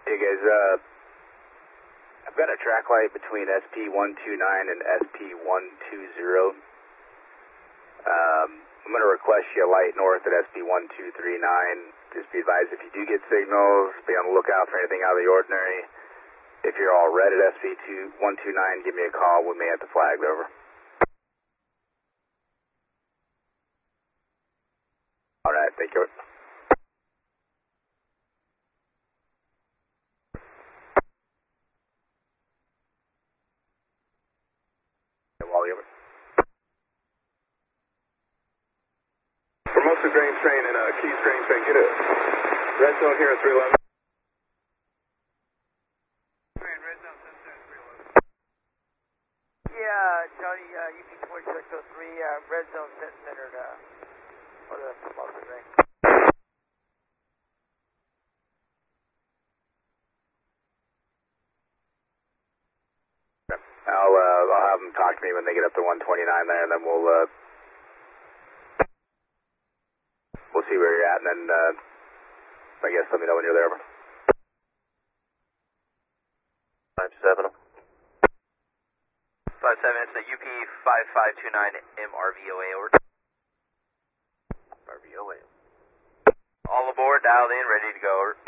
Hey guys, I've got a track light between SP129 and SP120. I'm going to request you a light north at SP1239. Just be advised if you do get signals, be on the lookout for anything out of the ordinary. If you're all red at SP129, give me a call. We may have to flag over. All right, thank you. Wally over. Formosa grain train and Keys grain train, get it. Red zone here at 311. Red zone, 311. Yeah, Johnny, UP2603, red zone centered for the Formosa grain. I'll have them talk to me when they get up to 129 there, and then we'll see where you're at, and then I guess let me know when you're there. Over. 57. 57, it's the UP 5529 MRVOA, over. RVOA. All aboard, dialed in, ready to go, over.